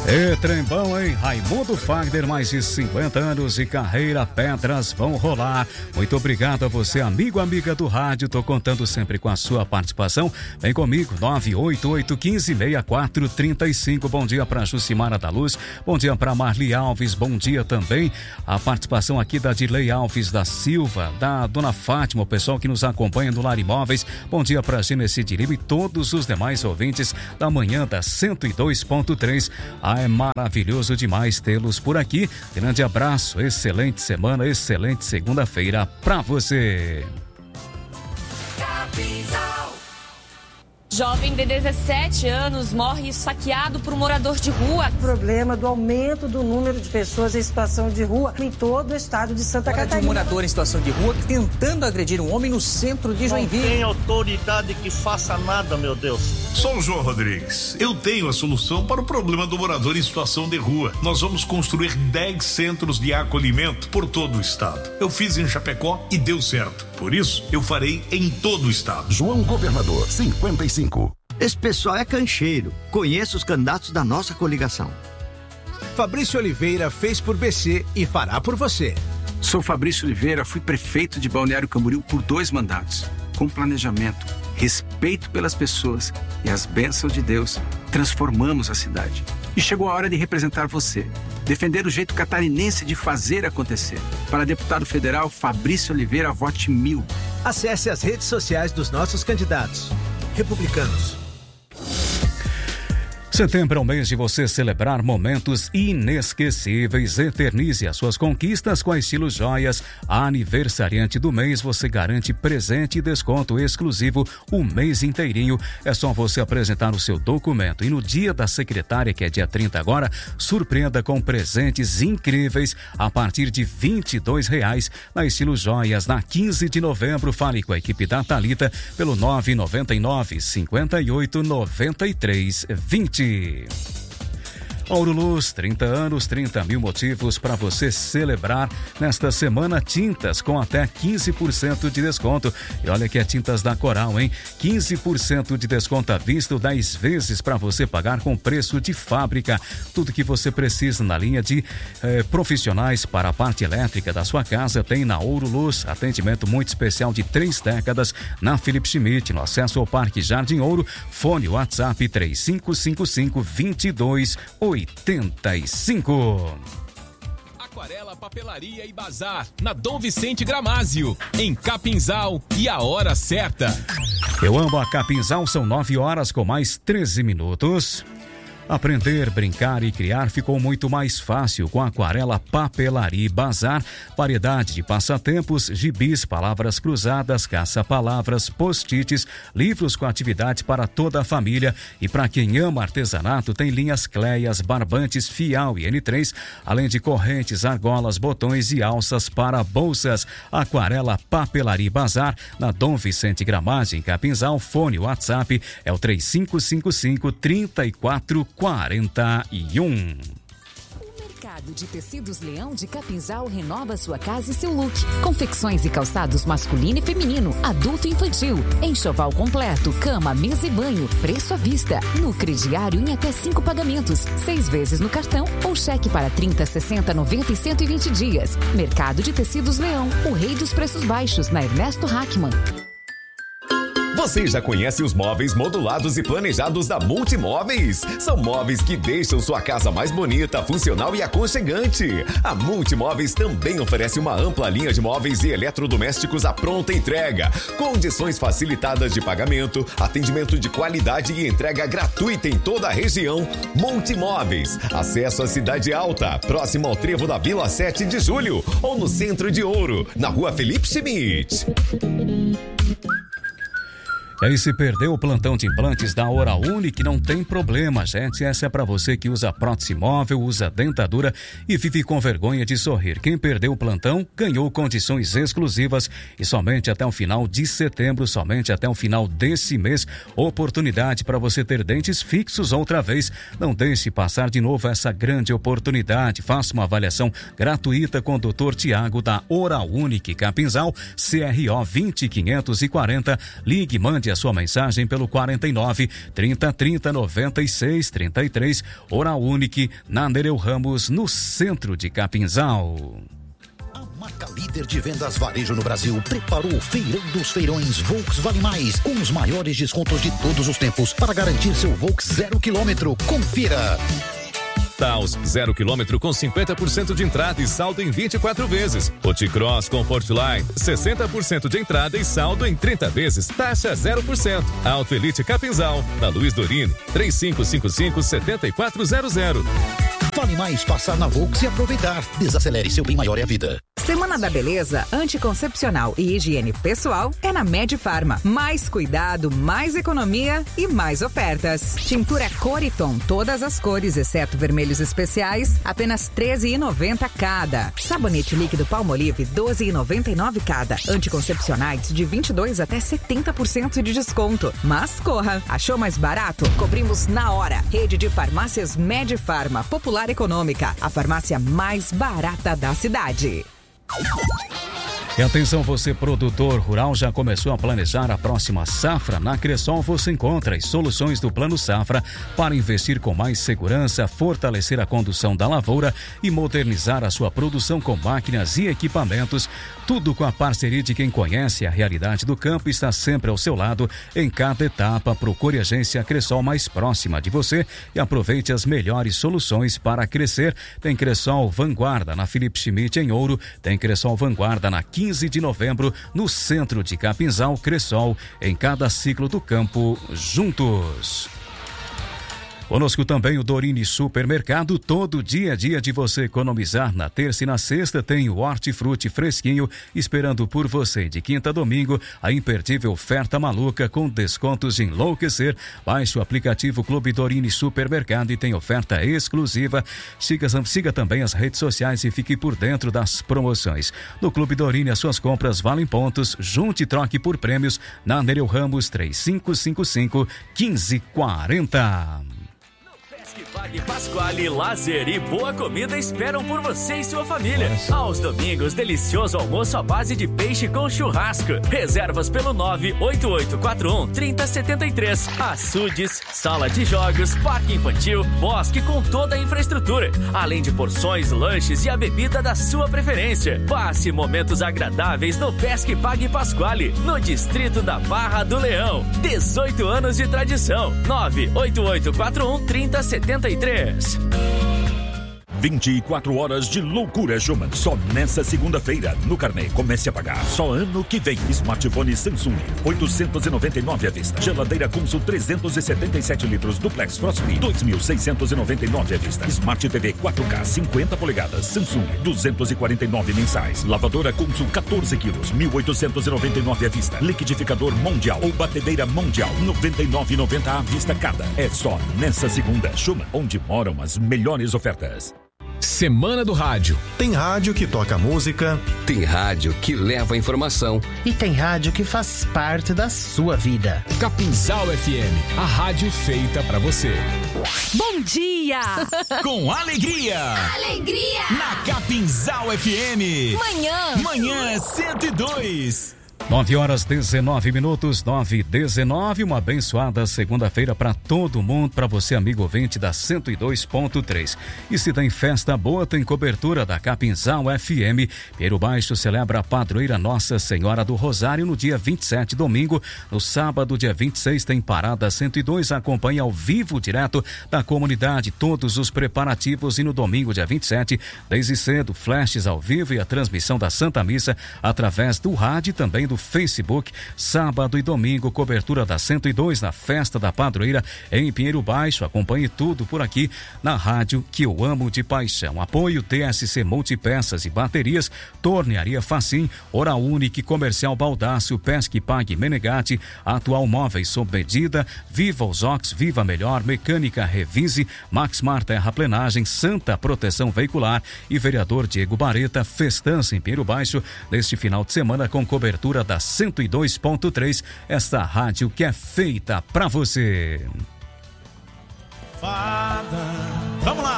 E trembão, hein? Raimundo Fagner, mais de 50 anos de carreira, pedras vão rolar. Muito obrigado a você, amigo, amiga do rádio. Tô contando sempre com a sua participação. Vem comigo, 988-156435. Bom dia pra Jucimara da Luz. Bom dia pra Marli Alves. Bom dia também a participação aqui da Dirley Alves da Silva, da Dona Fátima, o pessoal que nos acompanha no Lar Imóveis. Bom dia pra Genesi Diriba e todos os demais ouvintes da manhã da 102.3. É maravilhoso demais tê-los por aqui. Grande abraço, excelente semana, excelente segunda-feira pra você. Jovem de 17 anos morre esfaqueado por um morador de rua. O problema do aumento do número de pessoas em situação de rua em todo o estado de Santa Catarina. De um morador em situação de rua tentando agredir um homem no centro de Joinville. Não tem autoridade que faça nada, meu Deus. Sou o João Rodrigues. Eu tenho a solução para o problema do morador em situação de rua. Nós vamos construir 10 centros de acolhimento por todo o estado. Eu fiz em Chapecó e deu certo. Por isso, eu farei em todo o estado. João Governador, 55. Esse pessoal é cancheiro. Conheço os candidatos da nossa coligação. Fabrício Oliveira fez por BC e fará por você. Sou Fabrício Oliveira, fui prefeito de Balneário Camboriú por 2 mandatos. Com planejamento, respeito pelas pessoas e as bênçãos de Deus, transformamos a cidade. E chegou a hora de representar você. Defender o jeito catarinense de fazer acontecer. Para deputado federal, Fabrício Oliveira, vote 1000. Acesse as redes sociais dos nossos candidatos. Republicanos. Setembro é o mês de você celebrar momentos inesquecíveis. Eternize as suas conquistas com a Estilo Joias. Aniversariante do mês, você garante presente e desconto exclusivo o mês inteirinho. É só você apresentar o seu documento. E no dia da secretária, que é dia 30 agora, surpreenda com presentes incríveis a partir de R$22 na Estilo Joias. Na 15 de novembro, fale com a equipe da Thalita pelo 999-5893-20. Ouro Luz, 30 anos, 30 mil motivos para você celebrar nesta semana. Tintas com até 15% de desconto. E olha que é Tintas da Coral, hein? 15% de desconto à vista, 10 vezes para você pagar com preço de fábrica. Tudo que você precisa na linha de profissionais para a parte elétrica da sua casa tem na Ouro Luz. Atendimento muito especial de 3 décadas na Felipe Schmidt, no acesso ao Parque Jardim Ouro. Fone WhatsApp 3555-2285. Aquarela, Papelaria e Bazar, na Dom Vicente Gramásio, em Capinzal, e a hora certa. Eu amo a Capinzal, são 9 horas com mais 13 minutos. Aprender, brincar e criar ficou muito mais fácil com a Aquarela, Papelaria e Bazar. Variedade de passatempos, gibis, palavras cruzadas, caça-palavras, post-its, livros com atividades para toda a família. E para quem ama artesanato, tem linhas Cleias, barbantes, Fial e N3, além de correntes, argolas, botões e alças para bolsas. Aquarela, Papelaria e Bazar, na Dom Vicente Gramagem, Capinzal. Fone WhatsApp é o 3555-3441. Mercado de Tecidos Leão de Capinzal renova sua casa e seu look. Confecções e calçados masculino e feminino, adulto e infantil. Enxoval completo, cama, mesa e banho. Preço à vista. No crediário em até 5 pagamentos. 6 vezes no cartão ou cheque para 30, 60, 90 e 120 dias. Mercado de Tecidos Leão, o rei dos preços baixos, na Ernesto Hackman. Você já conhece os móveis modulados e planejados da Multimóveis? São móveis que deixam sua casa mais bonita, funcional e aconchegante. A Multimóveis também oferece uma ampla linha de móveis e eletrodomésticos à pronta entrega, condições facilitadas de pagamento, atendimento de qualidade e entrega gratuita em toda a região. Multimóveis, acesso à Cidade Alta, próximo ao trevo da Vila 7 de Julho, ou no Centro de Ouro, na Rua Felipe Schmidt. E aí, se perdeu o plantão de implantes da Oral Unique, não tem problema, gente. Essa é para você que usa prótese móvel, usa dentadura e vive com vergonha de sorrir. Quem perdeu o plantão ganhou condições exclusivas e somente até o final de setembro, somente até o final desse mês, oportunidade para você ter dentes fixos outra vez. Não deixe passar de novo essa grande oportunidade. Faça uma avaliação gratuita com o Dr. Tiago da Oral Unique, Capinzal, CRO 20540. Ligue, mande a sua mensagem pelo 49 30 30 96 33. Oral Unique, na Nereu Ramos, no centro de Capinzal. Marca líder de vendas varejo no Brasil preparou o Feirão dos Feirões Volks Vale Mais, com os maiores descontos de todos os tempos para garantir seu Volks 0 km. Confira! Taos 0 km com 50% de entrada e saldo em 24 vezes. O T-Cross Comfortline 60% de entrada e saldo em 30 vezes, taxa 0%. Auto Elite Capinzal, na Luiz Dorini, 3555-7400. Vale mais passar na Volks e aproveitar. Desacelere, seu bem maior é a vida. Semana da Beleza Anticoncepcional e Higiene Pessoal é na Medifarma. Mais cuidado, mais economia e mais ofertas. Tintura Coriton, todas as cores, exceto vermelhos especiais, apenas R$13,90 cada. Sabonete líquido Palmolive, R$12,99 cada. Anticoncepcionais de 22% até 70% de desconto. Mas corra, achou mais barato? Cobrimos na hora. Rede de farmácias Medifarma, Popular Econômica, a farmácia mais barata da cidade. E atenção, você produtor rural, já começou a planejar a próxima safra? Na Cressol você encontra as soluções do Plano Safra para investir com mais segurança, fortalecer a condução da lavoura e modernizar a sua produção com máquinas e equipamentos. Tudo com a parceria de quem conhece a realidade do campo e está sempre ao seu lado em cada etapa. Procure a agência Cressol mais próxima de você e aproveite as melhores soluções para crescer. Tem Cressol Vanguarda na Felipe Schmidt em Ouro, tem Cressol Vanguarda na 15 de novembro, no centro de Capinzal. Cressol, em cada ciclo do campo, juntos. Conosco também o Dorini Supermercado. Todo dia é dia de você economizar. Na terça e na sexta tem o Hortifruti fresquinho esperando por você. De quinta a domingo, a imperdível oferta maluca com descontos de enlouquecer. Baixe o aplicativo Clube Dorini Supermercado e tem oferta exclusiva. Siga também as redes sociais e fique por dentro das promoções. No Clube Dorini, as suas compras valem pontos. Junte e troque por prêmios na Nereu Ramos 3555-1540. Pague Pasquale, lazer e boa comida esperam por você e sua família. Aos domingos, delicioso almoço à base de peixe com churrasco. Reservas pelo 98841-3073. Açudes, sala de jogos, parque infantil, bosque com toda a infraestrutura. Além de porções, lanches e a bebida da sua preferência. Passe momentos agradáveis no Pesque Pague Pasquale, no distrito da Barra do Leão. 18 anos de tradição. 98841-3073. 24 horas de loucura Schumann. Só nessa segunda-feira. No carnê, comece a pagar. Só ano que vem. Smartphone Samsung, 899 à vista. Geladeira Consul 377 litros Duplex Frostfree, 2.699 à vista. Smart TV 4K 50 polegadas Samsung, 249 mensais. Lavadora Consul 14 quilos, 1.899 à vista. Liquidificador Mondial ou batedeira Mondial, 99,90 à vista cada. É só nessa segunda. Schumann, onde moram as melhores ofertas. Semana do Rádio. Tem rádio que toca música. Tem rádio que leva a informação. E tem rádio que faz parte da sua vida. Capinzal FM, a rádio feita pra você. Bom dia! Com alegria! Alegria! Na Capinzal FM. Manhã 102. 9h19, 9h19, uma abençoada segunda-feira para todo mundo, para você, amigo ouvinte da 102.3. E se tem festa boa, tem cobertura da Capinzal FM. Pinheiro Baixo celebra a padroeira Nossa Senhora do Rosário no dia 27, domingo. No sábado, dia 26, tem Parada 102, acompanha ao vivo, direto da comunidade, todos os preparativos. E no domingo, dia 27, desde cedo, flashes ao vivo e a transmissão da Santa Missa através do rádio e também do Facebook. Sábado e domingo, cobertura da 102 na festa da padroeira em Pinheiro Baixo. Acompanhe tudo por aqui na rádio que eu amo de paixão. Apoio TSC Multipeças e Baterias, Tornearia Facim, Oral Unique, Comercial Baldácio, Pesque Pague Menegatti, Atual Móveis sob medida, Viva Ozox, Viva Melhor, Mecânica Revise, Maxmar Terraplenagem, Santa Proteção Veicular e vereador Diego Bareta. Festança em Pinheiro Baixo neste final de semana com cobertura da 102.3, esta rádio que é feita pra você. Fada